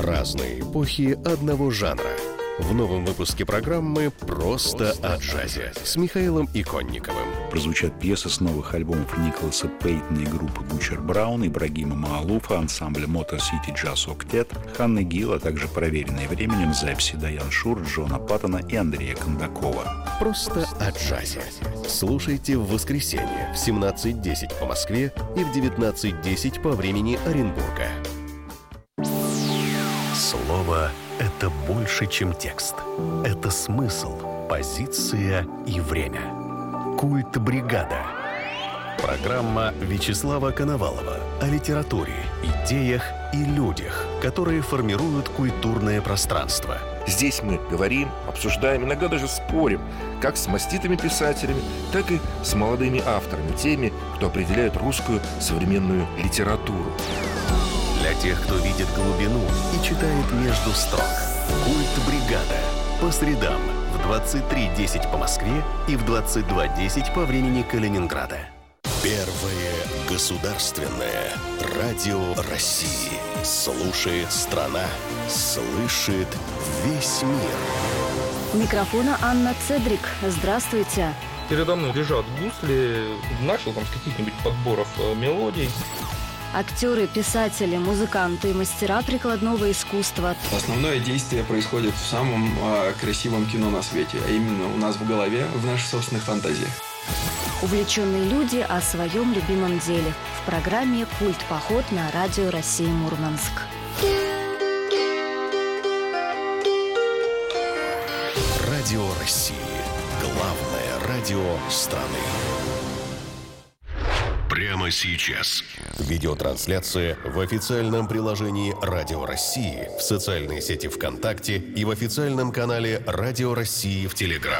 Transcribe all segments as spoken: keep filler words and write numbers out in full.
Разные эпохи одного жанра. В новом выпуске программы «Просто о джазе» с Михаилом Иконниковым. Прозвучат пьесы с новых альбомов Николаса Пейтона и группы Бучер Браун, Ибрагима Маалуфа, ансамбля Motor City Jazz Octet, Ханны Гилл, а также проверенные временем записи Дайан Шур, Джона Паттона и Андрея Кондакова. «Просто о джазе». Слушайте в воскресенье в семнадцать десять по Москве и в девятнадцать десять по времени Оренбурга. Слово — это больше, чем текст. Это смысл, позиция и время. Культ бригада. Программа Вячеслава Коновалова о литературе, идеях и людях, которые формируют культурное пространство. Здесь мы говорим, обсуждаем, иногда даже спорим, как с маститыми писателями, так и с молодыми авторами, теми, кто определяет русскую современную литературу. Для тех, кто видит глубину и читает между строк. Культ бригада. По средам в двадцать три десять по Москве и в двадцать два десять по времени Калининграда. Первое государственное радио России. Слушает страна, слышит весь мир. У микрофона Анна Цедрик. Здравствуйте. Передо мной лежат гусли. Начал там с каких-нибудь подборов э, мелодий. Актеры, писатели, музыканты, мастера прикладного искусства. Основное действие происходит в самом э, красивом кино на свете, а именно у нас в голове, в наших собственных фантазиях. Увлеченные люди о своем любимом деле. В программе «Культ-поход» на радио России Мурманск. Радио России. Главное радио страны. Прямо сейчас. Видеотрансляция в официальном приложении Радио России, в социальной сети ВКонтакте и в официальном канале Радио России в Телеграм.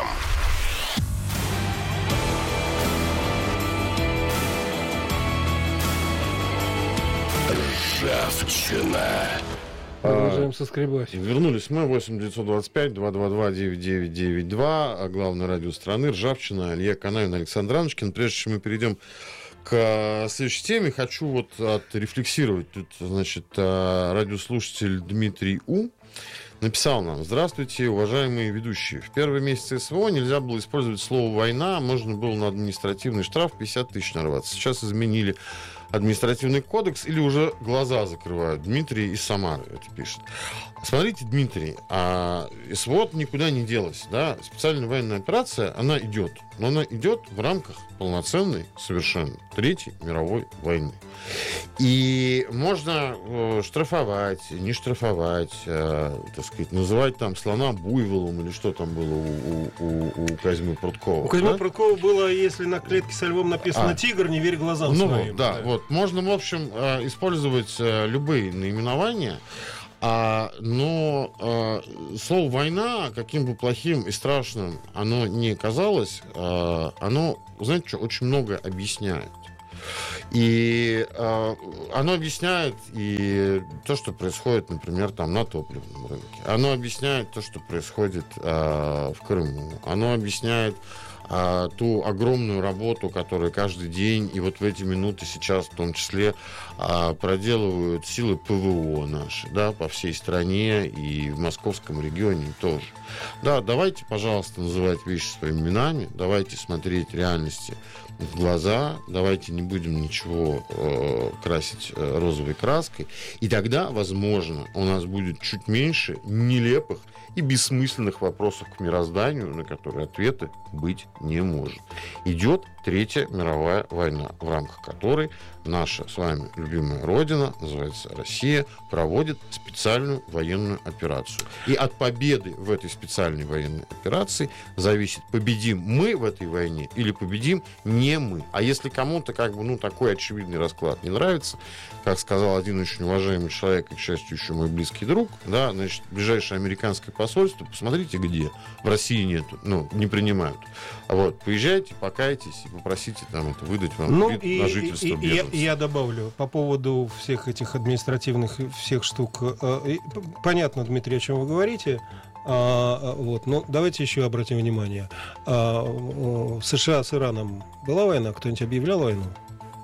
Ржавчина. Продолжаем соскребать. Вернулись мы. восемь девятьсот двадцать пять двести двадцать два девяносто девять девяносто два. Главное радио страны. Ржавчина. Илья Канавин, Александр Анушкин. Прежде чем мы перейдем к следующей теме, хочу вот отрефлексировать. Тут, значит, радиослушатель Дмитрий У. написал нам: здравствуйте, уважаемые ведущие. В первые месяцы СВО нельзя было использовать слово «война», можно было на административный штраф пятьдесят тысяч нарваться. Сейчас изменили административный кодекс или уже глаза закрывают. Дмитрий из Самары это пишет. Смотрите, Дмитрий, а СВО никуда не делась, да? Специальная военная операция, она идет, но она идет в рамках полноценной, совершенно Третьей мировой войны. И можно э, штрафовать, не штрафовать, э, так сказать, называть там слона буйволом или что там было у, у, у, у Козьмы Прудкова. У Козьмы да? Прудкова было, если на клетке со львом написано а. «Тигр», не верь глазам ну, своим. Да, да, вот. Можно, в общем, э, использовать э, любые наименования. А, но а, слово «война», каким бы плохим и страшным оно ни казалось, а, оно, знаете что, очень много объясняет. И а, оно объясняет и то, что происходит, например, там, на топливном рынке. Оно объясняет то, что происходит а, в Крыму. Оно объясняет а, ту огромную работу, которую каждый день и вот в эти минуты сейчас в том числе а, проделывают силы ПВО наши, да, по всей стране и в московском регионе тоже. Да, давайте, пожалуйста, называть вещи своими именами, давайте смотреть реальности в глаза, давайте не будем ничего э, красить э, розовой краской, и тогда, возможно, у нас будет чуть меньше нелепых и бессмысленных вопросов к мирозданию, на которые ответы быть не может. Идет Третья мировая война, в рамках которой наша с вами любимая Родина, называется Россия, проводит специальную военную операцию. И от победы в этой специальной военной операции зависит, победим мы в этой войне или победим не мы. А если кому-то как бы, ну, такой очевидный расклад не нравится, как сказал один очень уважаемый человек, и, к счастью, еще мой близкий друг, да, значит, ближайшее американское посольство, посмотрите, где. В России нету, ну, не принимают. А вот, поезжайте, покайтесь и попросите там это выдать вам ну, вид и, на жительство и, беженцев. И я, я добавлю по поводу всех этих административных всех штук. Понятно, Дмитрий, о чем вы говорите. А, вот, но давайте еще обратим внимание. А, в США с Ираном была война? Кто-нибудь объявлял войну?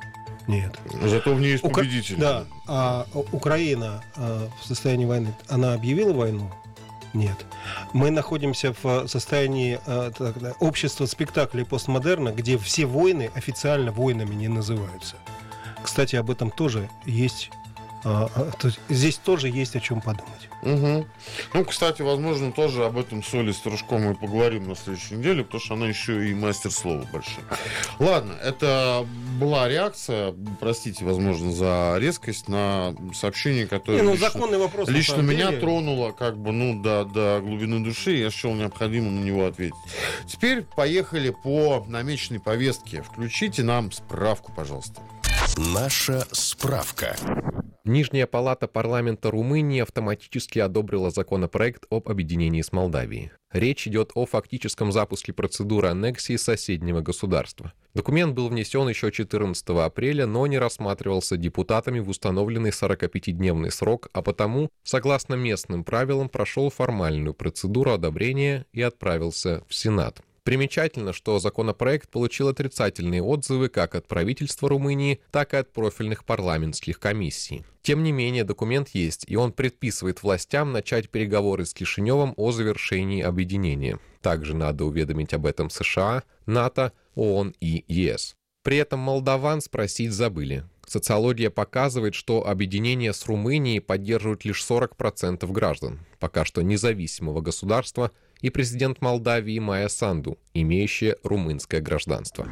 Нет. Зато в ней есть Укра... победители. Да. А Украина а, в состоянии войны, она объявила войну? Нет. Мы находимся в состоянии а, так, да, общества спектакля и постмодерна, где все войны официально войнами не называются. Кстати, об этом тоже есть... А, а, то, здесь тоже есть о чем подумать. Угу. Ну, кстати, возможно, тоже об этом с Олей Стружком мы поговорим на следующей неделе, потому что она еще и мастер слова большой. Ладно, это была реакция, простите, возможно, за резкость на сообщение, которое Не, ну, лично, законный вопрос, лично на самом меня деле. тронуло, как бы, ну, до, до глубины души, я счел необходимо на него ответить. Теперь поехали по намеченной повестке. Включите нам справку, пожалуйста. Наша справка. Нижняя палата парламента Румынии автоматически одобрила законопроект об объединении с Молдавией. Речь идет о фактическом запуске процедуры аннексии соседнего государства. Документ был внесен еще четырнадцатого апреля, но не рассматривался депутатами в установленный сорокапятидневный срок, а потому, согласно местным правилам, прошел формальную процедуру одобрения и отправился в Сенат. Примечательно, что законопроект получил отрицательные отзывы как от правительства Румынии, так и от профильных парламентских комиссий. Тем не менее, документ есть, и он предписывает властям начать переговоры с Кишиневым о завершении объединения. Также надо уведомить об этом США, НАТО, ООН и ЕС. При этом молдаван спросить забыли. Социология показывает, что объединение с Румынией поддерживают лишь сорок процентов граждан, пока что независимого государства, и президент Молдавии Майя Санду, имеющая румынское гражданство.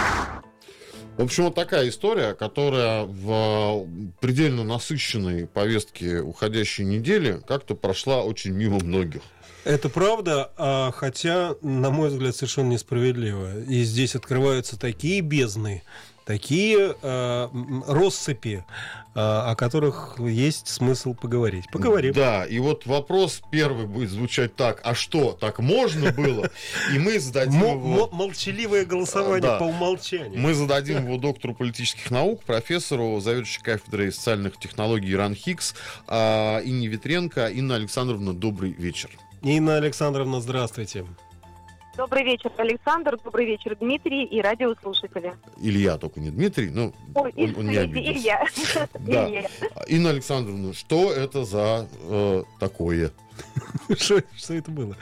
В общем, вот такая история, которая в предельно насыщенной повестке уходящей недели как-то прошла очень мимо многих. Это правда, а, хотя, на мой взгляд, совершенно несправедливо. И здесь открываются такие бездны, такие э, россыпи, э, о которых есть смысл поговорить. Поговорим. Да, и вот вопрос первый будет звучать так: а что, так можно было? И мы зададим М- его... м- молчаливое голосование Да. по умолчанию. Мы зададим его доктору политических наук, профессору, заведующей кафедрой социальных технологий РАН ХИКС а, Инне Ветренко. Инна Александровна, добрый вечер. Инна Александровна, здравствуйте. Добрый вечер, Александр, добрый вечер, Дмитрий и радиослушатели. Илья, только не Дмитрий, но Ой, он, он не извините, обиделся. Илья. Да. Илья. Инна Александровна, что это за э, такое? Что, что это было?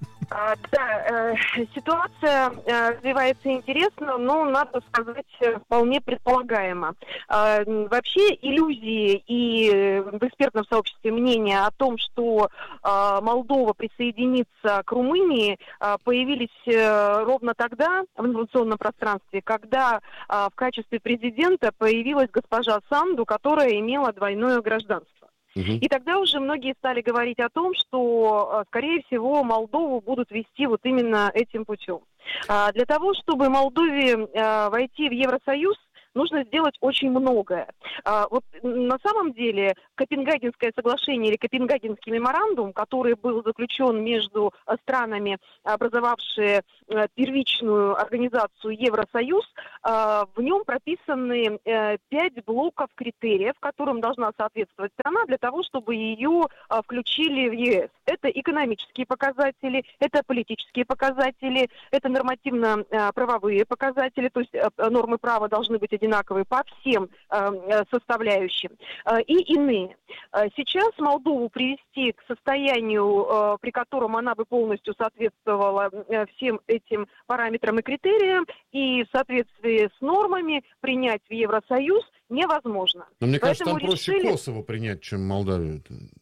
А, да, э, ситуация э, развивается интересно, но, надо сказать, э, вполне предполагаемо. А, вообще иллюзии и э, в экспертном сообществе мнения о том, что э, Молдова присоединится к Румынии, э, появились э, ровно тогда в информационном пространстве, когда э, в качестве президента появилась госпожа Санду, которая имела двойное гражданство. И тогда уже многие стали говорить о том, что, скорее всего, Молдову будут вести вот именно этим путем. Для того, чтобы Молдове войти в Евросоюз, нужно сделать очень многое. А, вот на самом деле Копенгагенское соглашение или Копенгагенский меморандум, который был заключен между странами, образовавшие а, первичную организацию Евросоюз, а, в нем прописаны а, пять блоков критериев, которым должна соответствовать страна для того, чтобы ее а, включили в ЕС. Это экономические показатели, это политические показатели, это нормативно-правовые показатели, то есть а, нормы права должны быть одинаковые по всем э, составляющим, э, и иные. Э, сейчас Молдову привести к состоянию, э, при котором она бы полностью соответствовала э, всем этим параметрам и критериям, и в соответствии с нормами принять в Евросоюз невозможно. Но мне кажется, там Поэтому проще решили... Косово принять, чем Молдавию.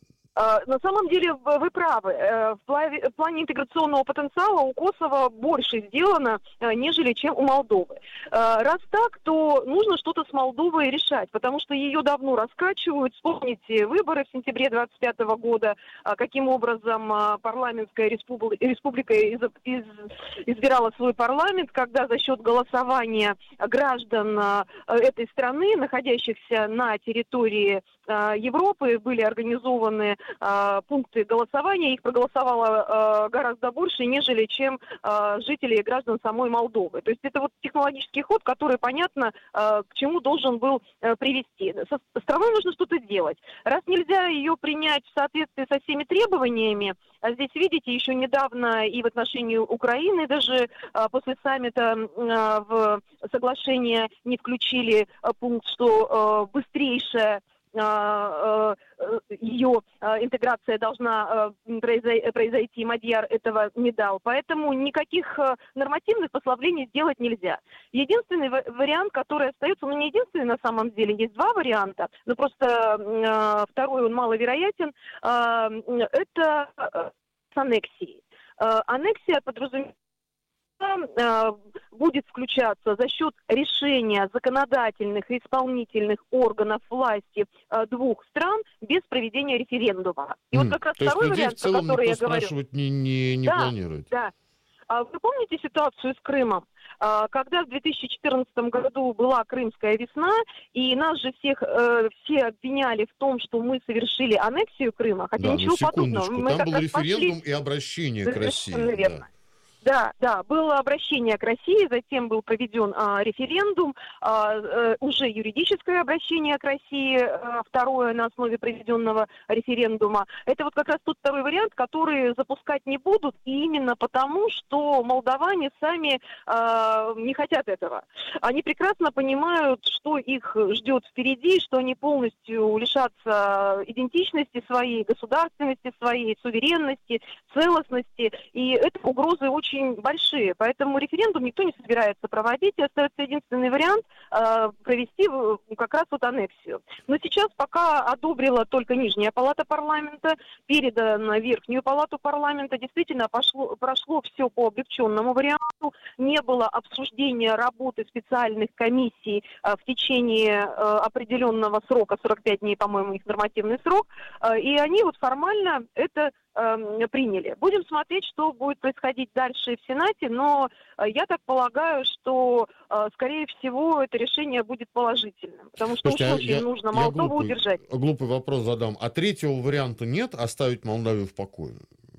На самом деле вы правы. В плане интеграционного потенциала у Косово больше сделано, нежели чем у Молдовы. Раз так, то нужно что-то с Молдовой решать, потому что ее давно раскачивают. Вспомните выборы в сентябре двадцать пятого года, каким образом парламентская республика избирала свой парламент, когда за счет голосования граждан этой страны, находящихся на территории Европы, были организованы э, пункты голосования, их проголосовало э, гораздо больше, нежели чем э, жители и граждан самой Молдовы. То есть это вот технологический ход, который, понятно, э, к чему должен был э, привести. Со страной нужно что-то делать. Раз нельзя ее принять в соответствии со всеми требованиями, а здесь, видите, еще недавно и в отношении Украины даже а, после саммита а, в соглашение не включили а, пункт, что а, быстрейшая а, а, ее а, интеграция должна а, произойти. Мадьяр этого не дал. Поэтому никаких а, нормативных послаблений сделать нельзя. Единственный вариант, который остается, ну не единственный на самом деле, есть два варианта, но просто а, второй он маловероятен, а, это с аннексией. А, аннексия подразумевает, будет включаться за счет решения законодательных и исполнительных органов власти двух стран без проведения референдума. И mm. вот как раз То второй есть вариант, в целом про который я никто говорю. спрашивать не, не, не да, планирует. Да. Вы помните ситуацию с Крымом? Когда в две тысячи четырнадцатом году была Крымская весна, и нас же всех э, все обвиняли в том, что мы совершили аннексию Крыма, хотя да, ничего ну, подобного. Мы Там был референдум пошли... и обращение к России. Верно. Да, да, было обращение к России, затем был проведен а, референдум, а, а, уже юридическое обращение к России, а, второе на основе проведенного референдума. Это вот как раз тот второй вариант, который запускать не будут, и именно потому, что молдаване сами а, не хотят этого. Они прекрасно понимают, что их ждет впереди, что они полностью лишатся идентичности своей, государственности своей, суверенности, целостности, и это угрозы очень очень большие, поэтому референдум никто не собирается проводить, и остается единственный вариант э, провести как раз вот аннексию. Но сейчас пока одобрила только Нижняя палата парламента, передана Верхнюю палату парламента, действительно пошло, прошло все по облегченному варианту, не было обсуждения работы специальных комиссий э, в течение э, определенного срока, сорок пять дней, по-моему, их нормативный срок, э, и они вот формально это приняли. Будем смотреть, что будет происходить дальше в Сенате, но я так полагаю, что, скорее всего, это решение будет положительным, потому что Слушайте, уж очень я, нужно я Молдову глупый, удержать. Глупый вопрос задам. А третьего варианта нет? Оставить Молдавию в покое?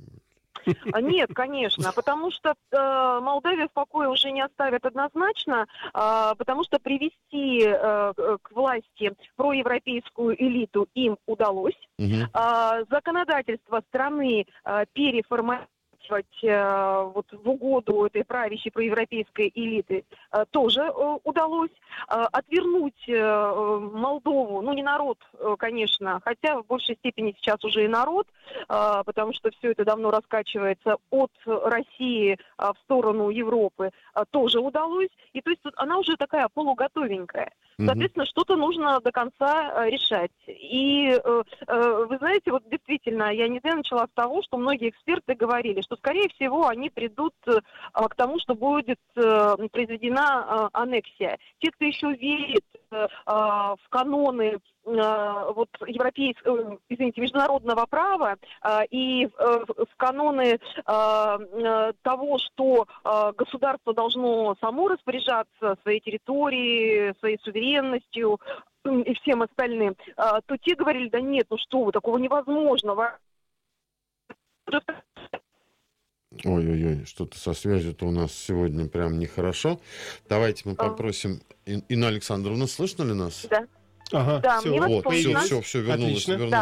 Нет, конечно, потому что э, Молдавию в покое уже не оставят однозначно, э, потому что привести э, к власти проевропейскую элиту им удалось. Угу. Э, законодательство страны э, переформатировать э, вот, в угоду этой правящей проевропейской элиты э, тоже э, удалось. Э, отвернуть э, Молдову, ну не народ, э, конечно, хотя в большей степени сейчас уже и народ, э, потому что все это давно раскачивается от России э, в сторону Европы, э, тоже удалось. И то есть она уже такая полуготовенькая. Соответственно, что-то нужно до конца э, решать. И э, э, вы знаете, вот действительно, я не знаю, начала с того, что многие эксперты говорили, что, скорее всего, они придут э, к тому, что будет э, произведена э, аннексия. Те, кто еще верит э, в каноны э, вот, европейского, извините, международного права э, и э, в каноны э, того, что э, государство должно само распоряжаться своей территорией, своей суверенностью и всем остальным, э, то те говорили, да нет, ну что вы, такого невозможно. Ой-ой-ой, что-то со связью-то у нас сегодня прям нехорошо. Давайте мы попросим Инну Александровну, слышно ли нас? Да. Ага, да, все, мне вот, вас все, все, все, вернулось, вернулось.